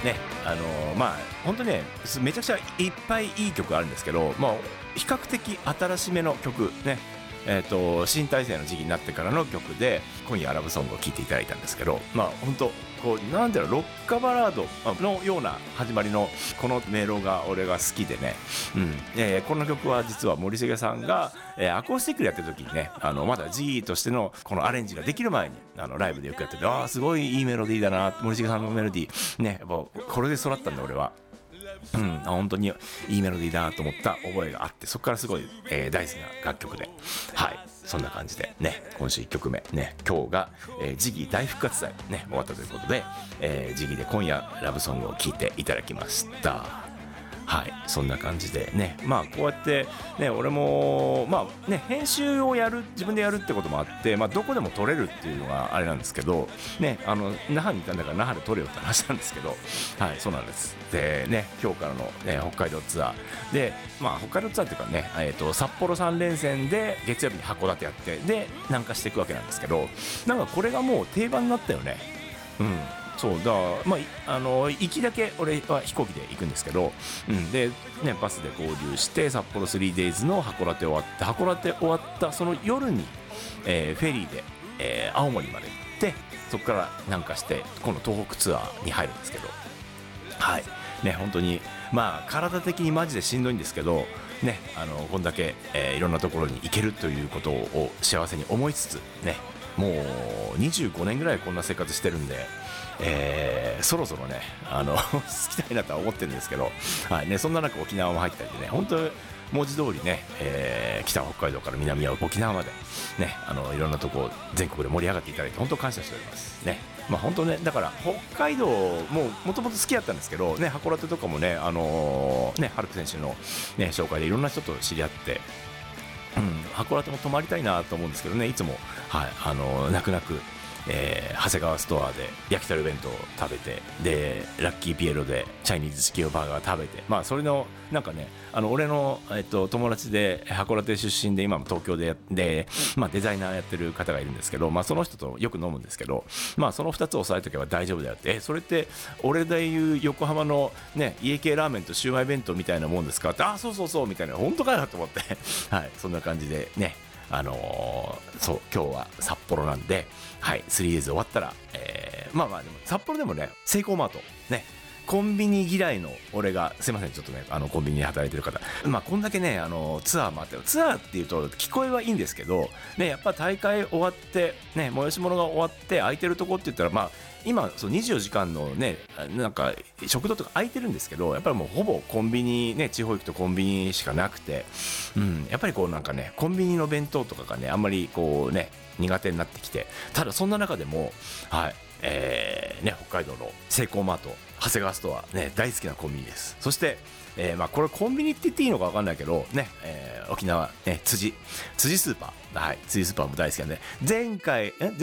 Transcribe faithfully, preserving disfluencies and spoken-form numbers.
ね、あのー、まあ本当にねめちゃくちゃいっぱいいい曲あるんですけど、まあ比較的新しめの曲ね、えーと新体制の時期になってからの曲で今夜ラブソングを聴いていただいたんですけど、まあ本当こうなんだろうロッカバラードのような始まりのこのメロが俺が好きでね、うんえー、この曲は実は森重さんが、えー、アコースティックでやってる時にね、あのまだ G としてのこのアレンジができる前にあのライブでよくやってて、ああすごいいいメロディーだな、森重さんのメロディーね、やっぱこれで育ったんだ俺は。うん、本当にいいメロディーだなと思った覚えがあって、そこからすごい、えー、大好きな楽曲で、はいそんな感じでね、今週いっきょくめね、今日が、えー、ジギー大復活祭ね終わったということで、えー、ジギーで今夜ラブソングを聴いていただきました。はいそんな感じでね、まあこうやってね俺もまあね編集をやる自分でやるってこともあって、まあどこでも撮れるっていうのがあれなんですけどね、あの那覇にいたんだから那覇で撮れよって話なんですけど、はいそうなんです。でね今日からの、ね、北海道ツアーで、まあ北海道ツアーっていうかね、えーと札幌さん連戦で月曜日に函館やってで南下していくわけなんですけど、なんかこれがもう定番になったよね。うんそうだ、まあ、あの行きだけ俺は飛行機で行くんですけど、うん、で、ね、バスで合流して札幌 スリーデイズ の函館終わって函館終わったその夜に、えー、フェリーで、えー、青森まで行ってそこから南下して今度東北ツアーに入るんですけど、はいね本当にまあ体的にマジでしんどいんですけどね、あのこんだけ、えー、いろんなところに行けるということを幸せに思いつつね、もうにじゅうごねんぐらいこんな生活してるんで、えー、そろそろねあの好きたいなとは思ってるんですけど、はいね、そんな中沖縄も入ったりでね、本当文字通りね、えー、北は北海道から南は沖縄までね、あのいろんなとこ全国で盛り上がっていただいて本当感謝しておりますね。まあ本当ね、だから北海道ももともと好きだったんですけどね、函館とかもね、あのー、ねハルク選手の、ね、紹介でいろんな人と知り合って、うん、函館も泊まりたいなと思うんですけどね、いつも、はい、あのー、泣く泣く、えー、長谷川ストアで焼き鳥弁当を食べて、でラッキーピエロでチャイニーズチキンバーガー食べて、まあそれのなんかね、あの俺の、えっと、友達で函館出身で今も東京でやで、まあ、デザイナーやってる方がいるんですけど、まあ、その人とよく飲むんですけど、まあ、そのふたつを押さえとけば大丈夫だよって、えそれって俺でいう横浜の、ね、家系ラーメンとシウマイ弁当みたいなもんですかって、あそうそうそうみたいな、本当かよと思ってはいそんな感じでね、あのー、そう今日は札幌なんで、はい スリーデイズ 終わったら、えー、まあまあでも札幌でもねセイコーマートね、コンビニ嫌いの俺がすいませんちょっとねあのコンビニで働いてる方、まあこんだけねあのツアー回ってツアーっていうと聞こえはいいんですけどね、やっぱ大会終わってね催し物が終わって空いてるとこって言ったら、まあ今そうにじゅうよじかんのねなんか食堂とか空いてるんですけど、やっぱりもうほぼコンビニね、地方行くとコンビニしかなくて、うんやっぱりこうなんかねコンビニの弁当とかがねあんまりこうね苦手になってきて、ただそんな中でもはいえーね、北海道のセイコーマート長谷川ストア、ね、大好きなコンビニです。そして、えーまあ、これコンビニって言っていいのか分かんないけど、ねえー、沖縄、ね、辻辻スーパー、はい、辻スーパーも大好きなんで、前回え